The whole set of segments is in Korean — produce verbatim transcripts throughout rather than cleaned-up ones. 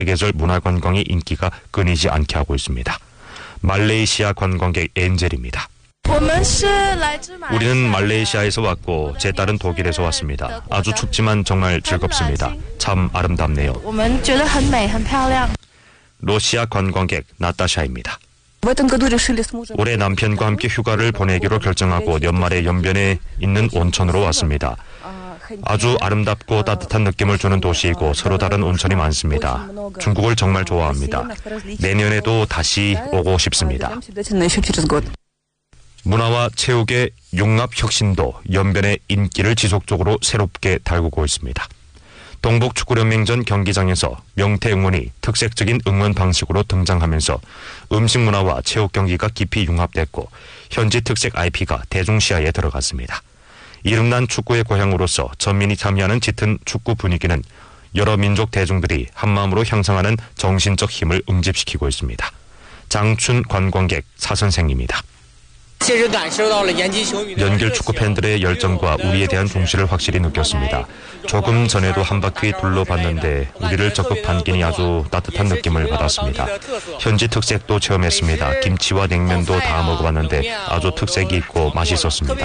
계절 문화관광의 인기가 끊이지 않게 하고 있습니다. 말레이시아 관광객 엔젤입니다. 우리는 말레이시아에서 왔고 제 딸은 독일에서 왔습니다. 아주 춥지만 정말 즐겁습니다. 참 아름답네요. 러시아 관광객 나타샤입니다. 올해 남편과 함께 휴가를 보내기로 결정하고 연말에 연변에 있는 온천으로 왔습니다. 아주 아름답고 따뜻한 느낌을 주는 도시이고 서로 다른 온천이 많습니다. 중국을 정말 좋아합니다. 내년에도 다시 오고 싶습니다. 문화와 체육의 융합 혁신도 연변의 인기를 지속적으로 새롭게 달구고 있습니다. 동북축구연맹전 경기장에서 명태 응원이 특색적인 응원 방식으로 등장하면서 음식 문화와 체육 경기가 깊이 융합됐고 현지 특색 아이피가 대중시야에 들어갔습니다. 이름난 축구의 고향으로서 전민이 참여하는 짙은 축구 분위기는 여러 민족 대중들이 한마음으로 향상하는 정신적 힘을 응집시키고 있습니다. 장춘 관광객 사선생입니다. 연길 축구 팬들의 열정과 우리에 대한 중시를 확실히 느꼈습니다. 조금 전에도 한 바퀴 둘러봤는데 우리를 적극 반기니 아주 따뜻한 느낌을 받았습니다. 현지 특색도 체험했습니다. 김치와 냉면도 다 먹어봤는데 아주 특색이 있고 맛있었습니다.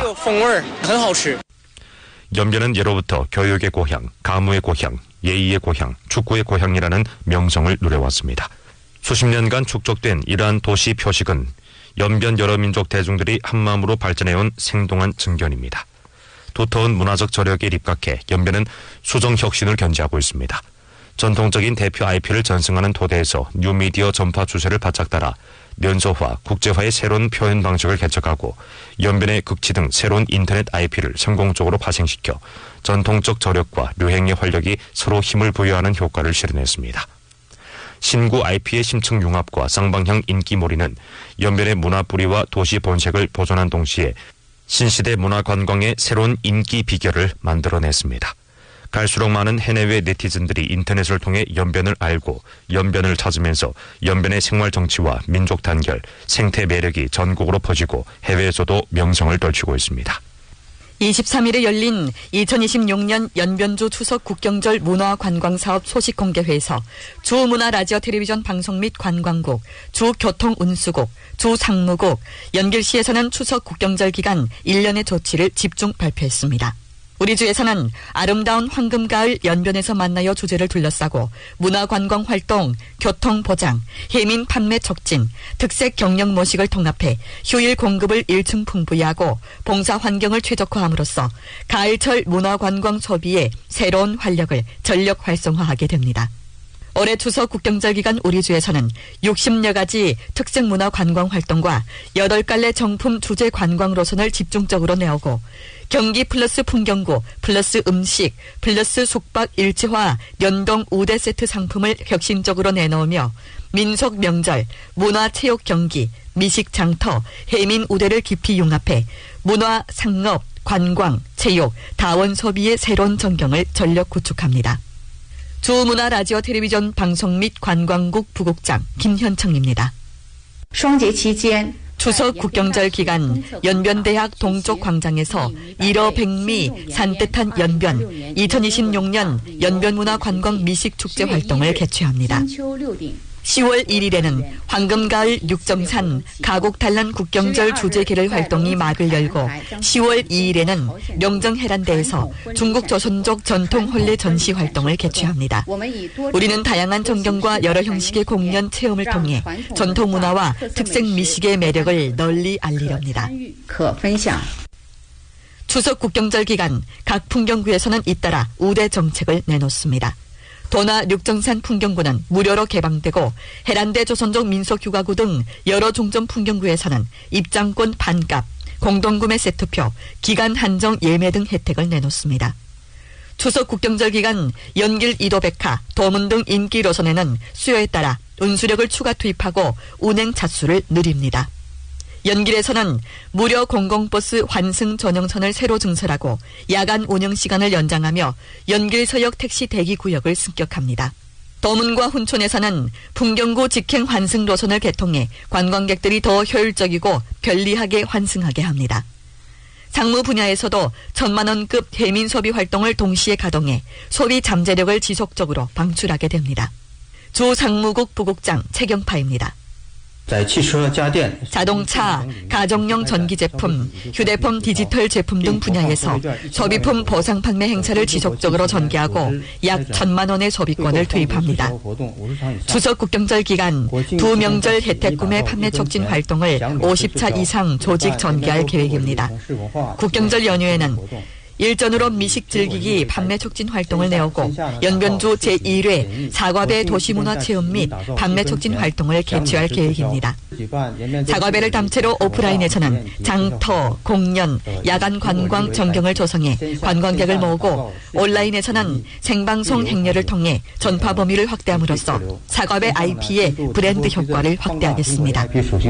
연변은 예로부터 교육의 고향, 가무의 고향, 예의의 고향, 축구의 고향이라는 명성을 누려왔습니다. 수십 년간 축적된 이러한 도시 표식은 연변 여러 민족 대중들이 한마음으로 발전해온 생동한 증견입니다. 두터운 문화적 저력에 입각해 연변은 수정 혁신을 견지하고 있습니다. 전통적인 대표 아이피를 전승하는 토대에서 뉴미디어 전파 추세를 바짝 따라 연소화, 국제화의 새로운 표현 방식을 개척하고 연변의 극치 등 새로운 인터넷 아이피를 성공적으로 파생시켜 전통적 저력과 류행의 활력이 서로 힘을 부여하는 효과를 실현했습니다. 신구 아이피의 심층 융합과 쌍방향 인기몰이는 연변의 문화 뿌리와 도시 본색을 보존한 동시에 신시대 문화 관광의 새로운 인기 비결을 만들어냈습니다. 갈수록 많은 해내외 네티즌들이 인터넷을 통해 연변을 알고 연변을 찾으면서 연변의 생활 정치와 민족 단결, 생태 매력이 전국으로 퍼지고 해외에서도 명성을 떨치고 있습니다. 이십삼일에 열린 이천이십육 년 연변주 추석 국경절 문화관광사업 소식 공개회에서 주문화라디오 텔레비전 방송 및 관광국, 주교통운수국, 주상무국, 연길시에서는 추석 국경절 기간 일련의 조치를 집중 발표했습니다. 우리 주에서는 아름다운 황금가을 연변에서 만나요 주제를 둘러싸고 문화관광활동, 교통보장, 해민 판매 촉진, 특색 경영 모식을 통합해 휴일 공급을 일층 풍부히 하고 봉사 환경을 최적화함으로써 가을철 문화관광 소비에 새로운 활력을 전력 활성화하게 됩니다. 올해 추석 국경절 기간 우리 주에서는 육십여 가지 특색 문화 관광 활동과 여덟 갈래 정품 주제 관광 노선을 집중적으로 내오고 경기 플러스 풍경구 플러스 음식 플러스 숙박 일체화 연동 우대 세트 상품을 혁신적으로 내놓으며 민속 명절, 문화 체육 경기, 미식 장터, 해민 우대를 깊이 융합해 문화, 상업, 관광, 체육, 다원 소비의 새로운 전경을 전력 구축합니다. 주문화라디오 텔레비전 방송 및 관광국 부국장 김현청입니다. 추석 국경절 기간 연변대학 동쪽 광장에서 일어 백미 산뜻한 연변 이천이십육 년 연변문화관광 미식축제 활동을 개최합니다. 시월 일일에는 황금가을 육정산 가곡단란 국경절 주제계를 활동이 막을 열고 시월 이일에는 명정해란대에서 중국 조선족 전통 혼례 전시 활동을 개최합니다. 우리는 다양한 전경과 여러 형식의 공연 체험을 통해 전통 문화와 특색 미식의 매력을 널리 알리렵니다. 추석 국경절 기간 각 풍경구에서는 잇따라 우대 정책을 내놓습니다. 도나 육정산 풍경구는 무료로 개방되고 해란대 조선족 민속휴가구 등 여러 중점 풍경구에서는 입장권 반값, 공동구매 세트표, 기간 한정 예매 등 혜택을 내놓습니다. 추석 국경절 기간 연길 이도백화, 도문 등 인기 노선에는 수요에 따라 운수력을 추가 투입하고 운행 차수를 늘립니다. 연길에서는 무료 공공버스 환승 전용선을 새로 증설하고 야간 운영 시간을 연장하며 연길서역 택시 대기구역을 승격합니다. 도문과 훈촌에서는 풍경구 직행 환승 노선을 개통해 관광객들이 더 효율적이고 편리하게 환승하게 합니다. 상무 분야에서도 천만 원급 해민 소비 활동을 동시에 가동해 소비 잠재력을 지속적으로 방출하게 됩니다. 주 상무국 부국장 최경파입니다. 자동차, 가정용 전기 제품, 휴대폰 디지털 제품 등 분야에서 소비품 보상 판매 행사를 지속적으로 전개하고 약 천만 원의 소비권을 투입합니다. 추석 국경절 기간 두 명절 혜택 구매 판매 촉진 활동을 오십 차 이상 조직 전개할 계획입니다. 국경절 연휴에는 일전으로 미식 즐기기 판매 촉진 활동을 내오고 연변주 제일 회 사과배 도시문화 체험 및 판매 촉진 활동을 개최할 계획입니다. 사과배를 담채로 오프라인에서는 장터, 공연, 야간 관광 전경을 조성해 관광객을 모으고 온라인에서는 생방송 행렬을 통해 전파 범위를 확대함으로써 사과배 아이피의 브랜드 효과를 확대하겠습니다.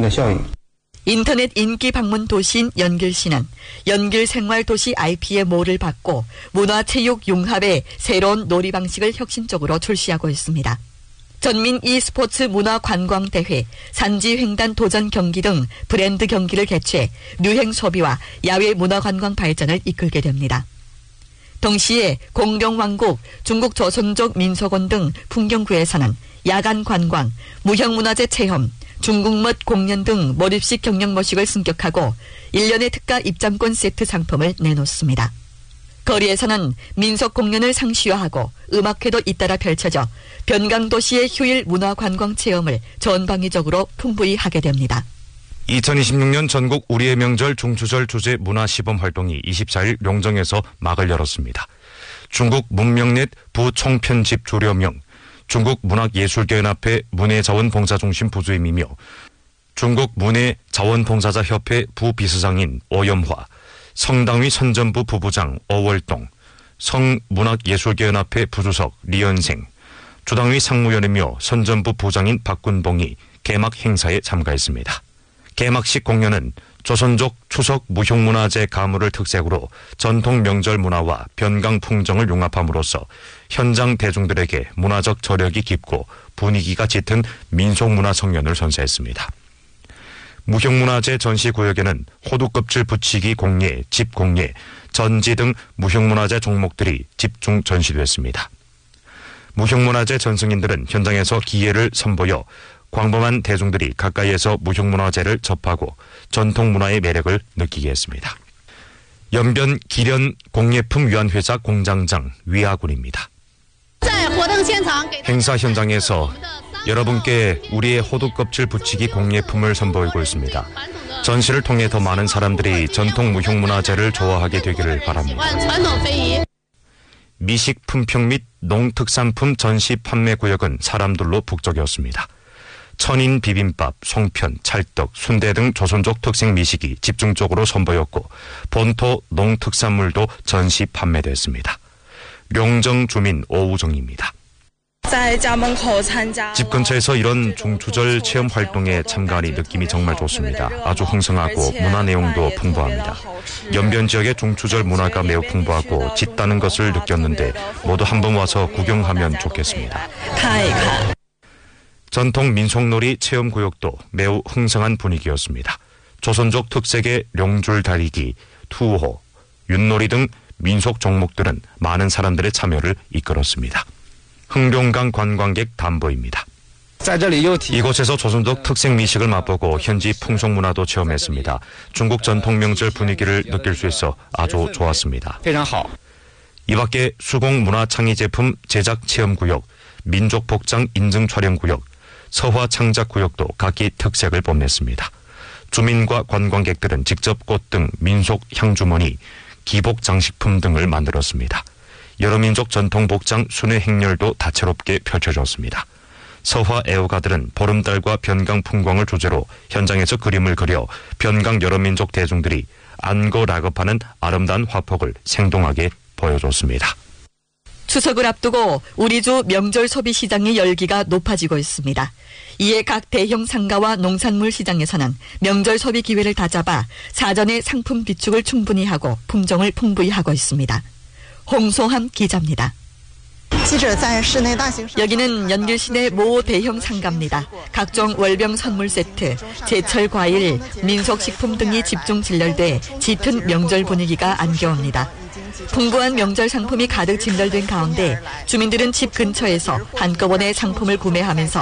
인터넷 인기 방문 도시인 연길시는 연길 생활도시 아이피의 모를 받고 문화체육 융합의 새로운 놀이 방식을 혁신적으로 출시하고 있습니다. 전민 e스포츠 문화관광대회, 산지횡단 도전 경기 등 브랜드 경기를 개최해 류행 소비와 야외 문화관광 발전을 이끌게 됩니다. 동시에 공룡왕국, 중국 조선족 민속원 등 풍경구에서는 야간 관광, 무형문화재 체험, 중국멋 공연 등 몰입식 경영 모식을 승격하고 일 년의 특가 입장권 세트 상품을 내놓습니다. 거리에서는 민속 공연을 상시화하고 음악회도 잇따라 펼쳐져 변강도시의 휴일 문화관광 체험을 전방위적으로 풍부히 하게 됩니다. 이천이십육 년 전국 우리의 명절 중추절 주제 문화시범 활동이 이십사 일 용정에서 막을 열었습니다. 중국 문명넷 부총편집 조려명, 중국 문학예술계연합회 문예자원봉사중심 부주임이며 중국 문예자원봉사자협회 부비서장인 오염화, 성당위 선전부 부부장 오월동, 성문학예술계연합회 부주석 리연생, 주당위 상무위원이며 선전부 부장인 박군봉이 개막 행사에 참가했습니다. 개막식 공연은 조선족 추석 무형문화재 가물을 특색으로 전통 명절 문화와 변강 풍정을 융합함으로써 현장 대중들에게 문화적 저력이 깊고 분위기가 짙은 민속문화 청년을 선사했습니다. 무형문화재 전시구역에는 호두껍질 붙이기 공예, 집공예, 전지 등 무형문화재 종목들이 집중 전시됐습니다. 무형문화재 전승인들은 현장에서 기회를 선보여 광범한 대중들이 가까이에서 무형문화재를 접하고 전통문화의 매력을 느끼게 했습니다. 연변 기련 공예품위안회사 공장장 위아군입니다. 행사 현장에서 여러분께 우리의 호두껍질 붙이기 공예품을 선보이고 있습니다. 전시를 통해 더 많은 사람들이 전통 무형문화재를 좋아하게 되기를 바랍니다. 미식 품평 및 농특산품 전시 판매 구역은 사람들로 북적였습니다. 천인 비빔밥, 송편, 찰떡, 순대 등 조선족 특색 미식이 집중적으로 선보였고 본토 농특산물도 전시 판매됐습니다. 용정 주민 오우정입니다. 집 근처에서 이런 중추절 체험 활동에 참가하니 느낌이 정말 좋습니다. 아주 흥성하고 문화 내용도 풍부합니다. 연변 지역의 중추절 문화가 매우 풍부하고 짙다는 것을 느꼈는데 모두 한번 와서 구경하면 좋겠습니다. 전통 민속놀이 체험구역도 매우 흥성한 분위기였습니다. 조선족 특색의 룡줄 달리기, 투호, 윷놀이 등 민속 종목들은 많은 사람들의 참여를 이끌었습니다. 흥룡강 관광객 담보입니다. 이곳에서 조선족 특색 미식을 맛보고 현지 풍속문화도 체험했습니다. 중국 전통 명절 분위기를 느낄 수 있어 아주 좋았습니다. 이 밖에 수공 문화 창의 제품 제작 체험구역, 민족 복장 인증 촬영구역, 서화 창작구역도 각기 특색을 뽐냈습니다. 주민과 관광객들은 직접 꽃 등 민속 향주머니, 기복 장식품 등을 만들었습니다. 여러 민족 전통 복장 순회 행렬도 다채롭게 펼쳐졌습니다. 서화 애호가들은 보름달과 변강 풍광을 주제로 현장에서 그림을 그려 변강 여러 민족 대중들이 안고 락업하는 아름다운 화폭을 생동하게 보여줬습니다. 추석을 앞두고 우리 주 명절 소비 시장의 열기가 높아지고 있습니다. 이에 각 대형 상가와 농산물 시장에서는 명절 소비 기회를 다잡아 사전에 상품 비축을 충분히 하고 품종을 풍부히 하고 있습니다. 홍소함 기자입니다. 여기는 연길 시내 모 대형 상가입니다. 각종 월병 선물 세트, 제철 과일, 민속식품 등이 집중 진열돼 짙은 명절 분위기가 안겨옵니다. 풍부한 명절 상품이 가득 진열된 가운데 주민들은 집 근처에서 한꺼번에 상품을 구매하면서